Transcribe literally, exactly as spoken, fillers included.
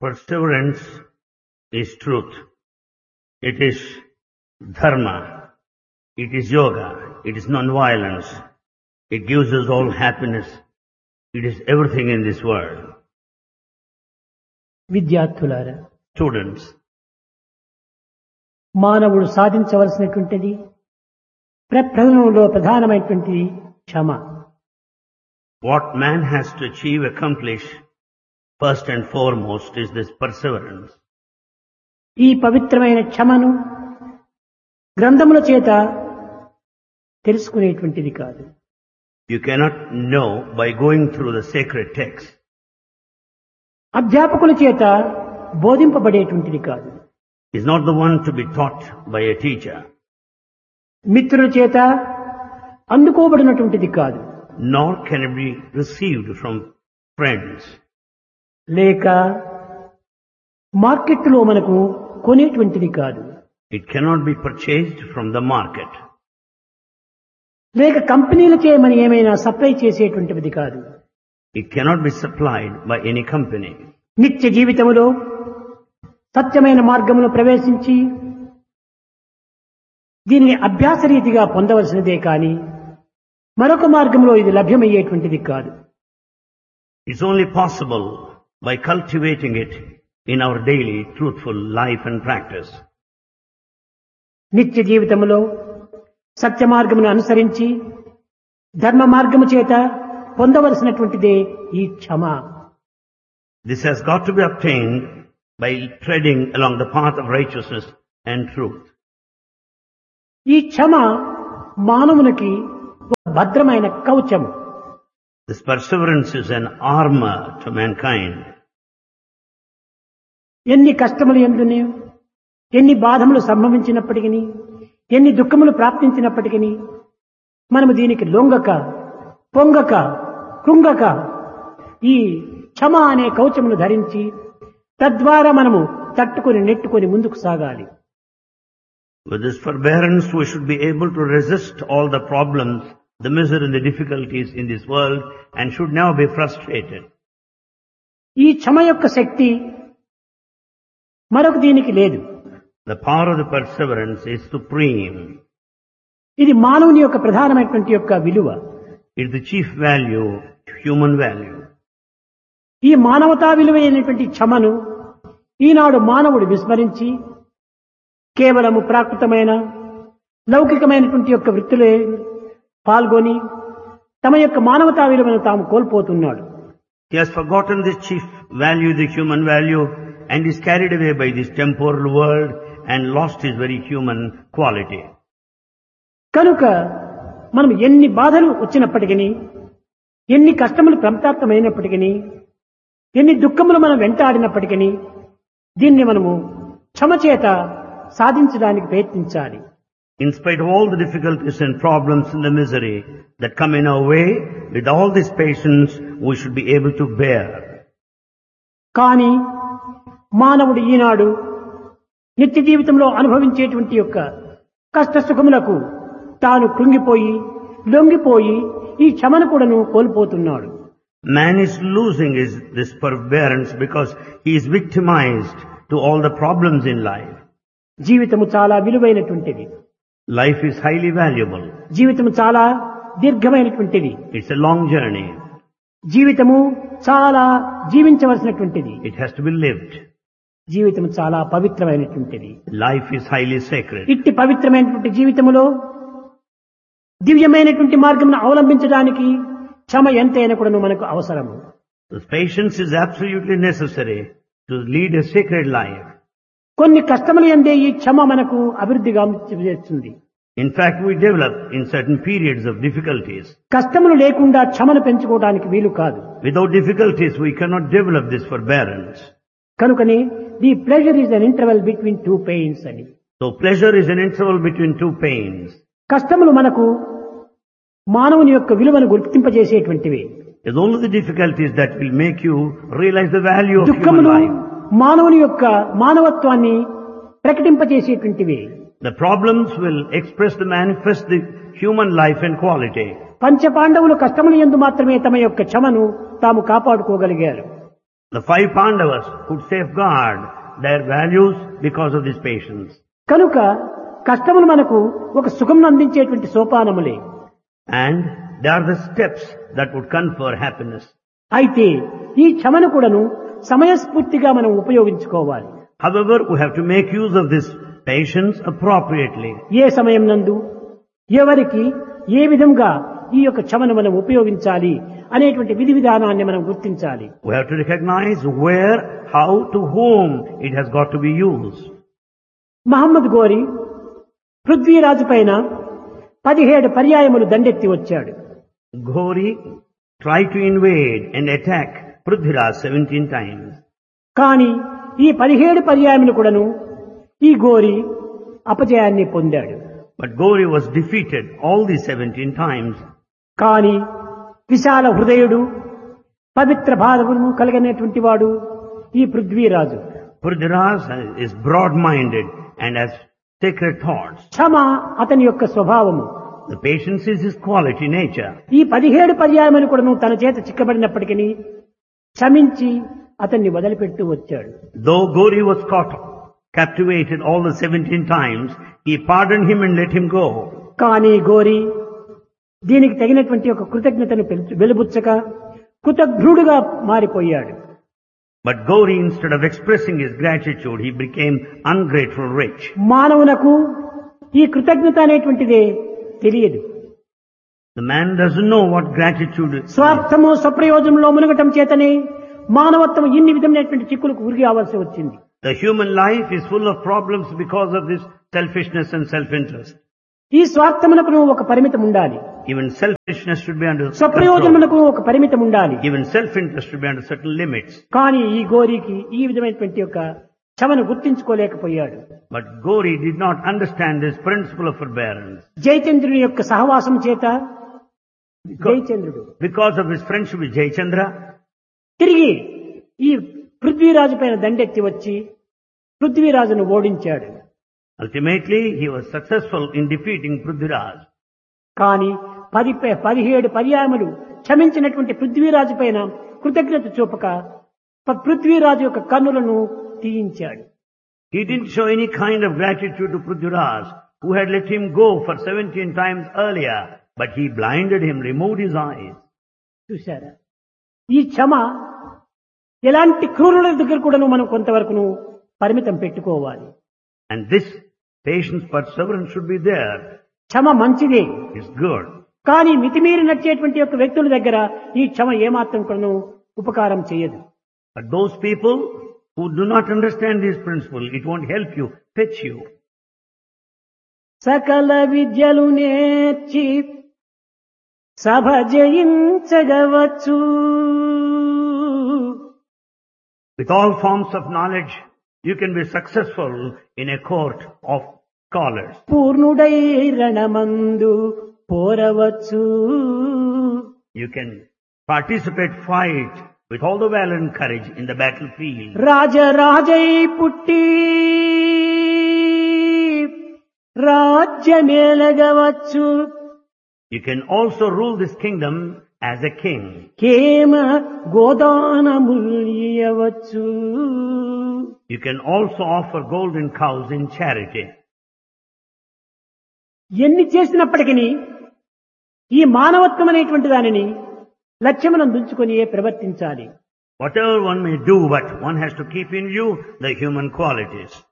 Perseverance is truth. It is dharma. It is yoga. It is non-violence. It gives us all happiness. It is everything in this world. విద్యార్థులారా, Students, మానవుడు సాధించవలసినటువంటిది ప్రప్రథమంలో ప్రధానమైనటువంటిది క్షమ. what man has to achieve, accomplish, first and foremost is this perseverance. ఈ పవిత్రమైన క్షమను గ్రంథముల చేత తెలుసుకునేటువంటిది కాదు. You cannot know by going through the sacred text. అధ్యాపకుల చేత బోధింపబడేటువంటిది కాదు. Is not the one to be taught by a teacher. మిత్రుల చేత అందుకోబడినటువంటిది కాదు. Nor can it be received from friends. లేక మార్కెట్లో మనకు కొనేటువంటిది కాదు. It cannot be purchased from the market. లేక కంపెనీలకే మనం ఏమైనా సప్లై చేసేటువంటిది కాదు. It cannot be supplied by any company. నిత్య జీవితంలో సత్యమైన మార్గమును ప్రవేశించి దీనిని అభ్యాస రీతిగా పొందవలసినదే కానీ మరొక మార్గంలో ఇది లభ్యమయ్యేటువంటిది కాదు. It's only possible by cultivating it in our daily truthful life and practice. నిత్య జీవితంలో సత్య మార్గమును అనుసరించి ధర్మ మార్గము చేత పొందవలసినటువంటిదే ఈ క్షమ. This has got to be obtained by treading along the path of righteousness and truth. ఈ క్షమ మానవునికి ఒక భద్రమైన కవచము. This perseverance is an armor to mankind. ఎన్ని కష్టములు ఎందుని, ఎన్ని బాధములు సంభవించినప్పటికీ, ఎన్ని దుఃఖములు ప్రాప్తించినప్పటికీ మనము దీనికి లొంగక పొంగక కృంగక ఈ క్షమ అనే కవచమును ధరించి తద్వారా మనము తట్టుకొని నెట్టుకొని ముందుకు సాగాలి. With this forbearance we should be able to resist all the problems, the misery and the difficulties in this world and should never be frustrated. ఈ క్షమ యొక్క శక్తి మరొక దీనికి లేదు. The power of the perseverance is supreme. ఇది మానవుని యొక్క ప్రధానమైనటువంటి యొక్క విలువ. It is the chief value, human value. ఈ మానవతా విలువైనటువంటి క్షమను ఈనాడు మానవుడు విస్మరించి కేవలము ప్రాకృతమైన లౌకికమైనటువంటి యొక్క వృత్తిలో పాల్గొని తమ యొక్క మానవతా విలువను తాము కోల్పోతున్నాడు. He has forgotten this chief value, the human value, and is carried away by this temporal world and lost his very human quality. కనుక మనం ఎన్ని బాధలు వచ్చినప్పటికీ, ఎన్ని కష్టములు ప్రాప్తమైనప్పటికీ, ఎన్ని దుఃఖములు మనం వెంటాడినప్పటికీ దీన్ని మనము క్షమ చేత సాధించడానికి ప్రయత్నించాలి. In spite of all the difficulties and problems and the misery that come in our way, with all this patience we should be able to bear. కానీ మానవుడు ఈనాడు నిత్య జీవితంలో అనుభవించేటువంటి యొక్క కష్ట సుఖములకు తాను కృంగిపోయి లొంగిపోయి ఈ క్షమను కూడాను కోల్పోతున్నాడు. Man is losing his, this forbearance because he is victimized to all the problems in life. జీవితము చాలా విలువైనటువంటిది. Life is highly valuable. జీవితము చాలా దీర్ఘమైనటువంటిది. It's a long journey. జీవితము చాలా జీవించవలసినటువంటిది. It has to be lived. జీవితము చాలా పవిత్రమైనటువంటిది. Life is highly sacred. ఇట్టి పవిత్రమైనటువంటి జీవితములో దివ్యమైనటువంటి మార్గమును అవలంబించడానికి క్షమ ఎంతైనా కూడా మనకు అవసరము. This patience is absolutely necessary to lead a sacred life. కొన్ని కష్టములు యందే ఈ క్షమ మనకు అభివృద్ధిగా చేస్తుంది. In fact, we develop in certain periods of difficulties. కష్టములు లేకుండా క్షమను పెంచుకోవడానికి వీలు కాదు. Without difficulties, we cannot develop this forbearance. కనుకనే the pleasure is an interval between two pains అని. So pleasure is an interval between two pains. కష్టములు మనకు మానవుని యొక్క విలువను గుర్తింపజేసేటువంటివి. It's only the difficulties that will make you realize the value of human దుఃఖములు life. మానవుని యొక్క మానవత్వాన్ని ప్రకటింపజేసేటువంటివి. The problems will express the manifest the human life and quality. పంచ పాండవులు కష్టముల యందు మాత్రమే తమ యొక్క క్షమను తాము కాపాడుకోగలిగారు. The five Pandavas could safeguard their values because of this patience. కనుక కష్టములు మనకు ఒక సుఖం అందించేటువంటి సోపానములే. And they are the steps that would confer happiness. అయితే ఈ క్షమను కూడాను సమయస్ఫూర్తిగా మనం ఉపయోగించుకోవాలి. However, we have to make use of this patience appropriately. ఏ సమయం నందు ఎవరికి ఏ విధంగా ఈ యొక్క క్షమను మనం ఉపయోగించాలి అనేటువంటి విధి విధానాన్ని మనం గుర్తించాలి. We have to recognize where, how, to whom it has got to be used. Mohammed గోరి పృథ్వీరాజు పైన పదిహేడు పర్యాయములు దండెత్తి వచ్చాడు. Ghori tried to invade and attack Prithviraj seventeen times. కానీ ఈ పదిహేడు పర్యాయములు కూడాను ఈ గోరి అపజయాన్ని పొందాడు. But Ghori was defeated all these seventeen times. కానీ విశాల హృదయుడు పవిత్ర భావము కలిగినటువంటి వాడు ఈ Prithviraj. Prithviraj is broad-minded and has sacred thoughts. క్షమ అతని యొక్క స్వభావము. The patience is his quality nature. ఈ పదిహేడు పర్యాయములు కూడాను తన చేత చిక్కబడినప్పటికీ క్షమించి అతన్ని వదిలిపెడుతూ వచ్చాడు. Though Ghori was caught, captivated all the seventeen times, he pardoned him and let him go. కానీ గోరి దీనికి తగినటువంటి ఒక కృతజ్ఞతను వెలుబుచ్చక కృతజ్ఞుడుగా మారిపోయాడు. But Ghori, instead of expressing his gratitude, he became ungrateful rich. మానవునకు ఈ కృతజ్ఞత అనేటువంటిదే తెలియదు. The man doesn't know what gratitude is. స్వార్థము స్వప్రయోజనంలో మునగటం చేతనే మానవత్వం ఇన్ని విధమైనటువంటి చిక్కులకు ఉరిగి అవ్వాల్సి వచ్చింది. The human life is full of problems because of this selfishness and self-interest. ఈ స్వార్థమునకు ఒక పరిమితం ఉండాలి. Even selfishness should be under control. స్వప్రయోజనమునకు ఒక పరిమితం ఉండాలి. Even self-interest should be under certain limits. కానీ ఈ గోరికి ఈ విధమైనటువంటి యొక్క క్షమను గుర్తించుకోలేకపోయాడు. But Ghori did not understand this principle of forbearance. జయచంద్రుని యొక్క సహవాసం చేత జయచంద్రుడు Because of his friendship with Jayachandra, తిరిగి ఈ పృథ్వీరాజు పైన దండెత్తి వచ్చి పృథ్వీరాజును ఓడించాడు. ultimately he was successful in defeating Prithviraj. కానీ పది పదిహేడు పర్యాయములు క్షమించినటువంటి పృథ్వీరాజు పైన కృతజ్ఞత చూపక పృథ్వీరాజు యొక్క కన్నులను తీయించాడు. He didn't show any kind of gratitude to Prithviraj, who had let him go for seventeen times earlier, but he blinded him, removed his eyes. చూశారా, ఈ క్షమ ఎలాంటి క్రూరుల దగ్గర కూడా మనం కొంతవరకు పరిమితం పెట్టుకోవాలి. And this patience, perseverance should be there. క్షమ మంచిదే, It's good. కానీ మితిమీరి నడిచేటువంటి యొక్క వ్యక్తుల దగ్గర ఈ క్షమ ఏమాత్రం కూడా ఉపకారం చేయదు. But those people who do not understand this principle, it won't help you, fetch you. సకల విద్యలు నేర్చి సభ జయించగవచ్చు. With all forms of knowledge, you can be successful in a court of scholars. పూర్ణుడై రణమందు పోరవచ్చు. You can participate, fight with all the valor and courage in the battlefield. రాజరాజై పుట్టి రాజ్యమేలగవచ్చు. You can also rule this kingdom as a king. కేమ గోదానములియవచ్చు. You can also offer golden cows in charity. ఎన్ని చేసినప్పటికీ ఈ మానవత్వం అనేటువంటి దానిని లక్ష్యమునందు ఉంచుకొని ప్రవర్తించాలి. Whatever one may do, but one has to keep in view the human qualities.